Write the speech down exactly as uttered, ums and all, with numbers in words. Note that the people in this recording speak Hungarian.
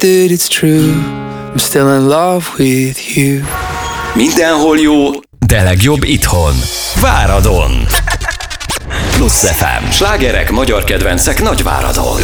that it's true. I'm still in love with you. Mindenhol jó, de legjobb itthon. Váradon. Plusz ef em. Slágerek, magyar kedvencek Nagyváradon.